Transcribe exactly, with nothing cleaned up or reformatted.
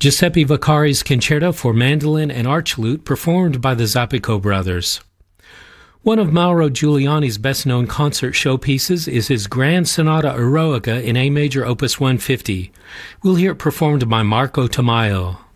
Giuseppe Vaccari's Concerto for Mandolin and Archlute, performed by the Zappico brothers. One of Mauro Giuliani's best-known concert showpieces is his Grand Sonata Eroica in A major opus one fifty. We'll hear it performed by Marco Tamayo.